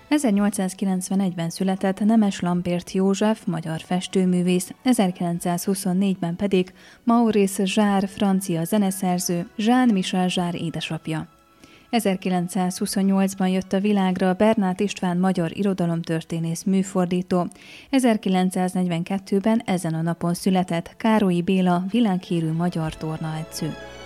1891-ben született Nemes Lampért József, magyar festőművész, 1924-ben pedig Maurice Jarre, francia zeneszerző, Jean-Michel Jarre édesapja. 1928-ban jött a világra Bernát István magyar irodalomtörténész műfordító. 1942-ben ezen a napon született Károlyi Béla világhírű magyar tornaedző.